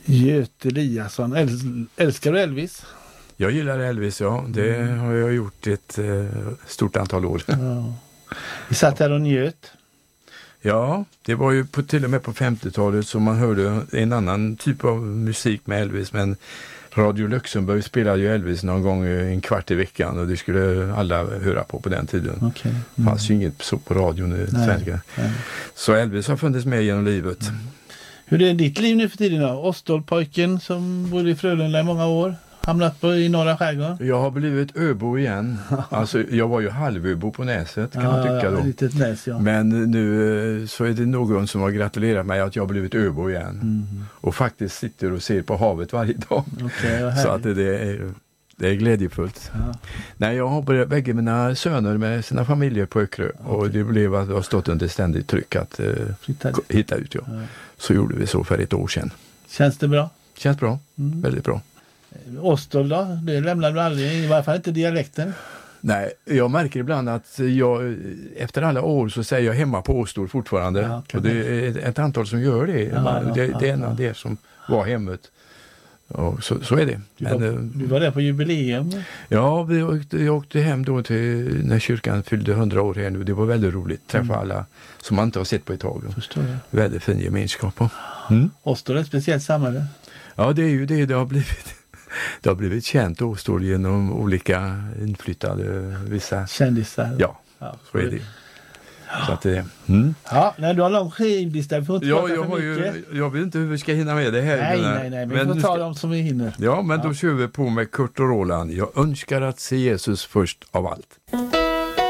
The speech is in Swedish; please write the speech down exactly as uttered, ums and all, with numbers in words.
Göte Eliasson, Äl- älskar du Elvis? Jag gillar Elvis, ja. Det mm. har jag gjort ett eh, stort antal år. Ja. Vi satt här och njöt. Ja, det var ju på, till och med på femtiotalet som man hörde en annan typ av musik med Elvis, men Radio Luxemburg spelade ju Elvis någon gång en kvart i veckan och det skulle alla höra på på den tiden. Okay. Mm. Det fanns ju inget så på radion i svenska. Nej. Så Elvis har funnits med genom livet. Mm. Hur är ditt liv nu för tiden då? Åstolpojken som bodde i Frölunda i många år. Hamnat på i norra skärgården. Jag har blivit öbo igen. Alltså, jag var ju halvöbo på Näset kan ja, man tycka då. Litet näs, ja. Men nu så är det någon som har gratulerat mig att jag har blivit öbo igen. Mm. Och faktiskt sitter och ser på havet varje dag. Okay, så att det, det, är, det är glädjefullt. Ja. Nej, jag har börjat bägge mina söner med sina familjer på Ökrö. Okay. Och det blev att jag har stått under ständigt tryck att uh, hitta ut. Ja. Ja. Så gjorde vi så för ett år sedan. Känns det bra? Känns bra, mm. väldigt bra. Åstol då? Det lämnar du aldrig, i varje fall inte dialekten. Nej, jag märker ibland att jag efter alla år så säger jag hemma på Åstol fortfarande. Ja, och det är ett antal som gör det. Ja, Man, det, ja, det är en av ja. det som var hemmet. Och så, så är det. Du var, Men, du var där på jubileum? Ja, vi åkte, jag åkte hem då till när kyrkan fyllde hundra år här nu. Det var väldigt roligt. Träffa mm. alla som man inte har sett på ett tag. Förstår jag. Väldigt fin gemenskap. Mm. Åstol är ett speciellt samhälle. Ja, det är ju det det har blivit. Det har blivit känt Åstol genom olika inflyttade vissa kändisar. Ja, ja så är det. Ja. Så att det mm. Ja, när du har lång skivlista, vi får inte ja, jag har ju, jag vet inte hur vi ska hinna med det här. Nej, nej, nej, men vi får ta ska... dem som vi hinner. Ja, men ja. Då kör vi på med Kurt och Roland. Jag önskar att se Jesus först av allt.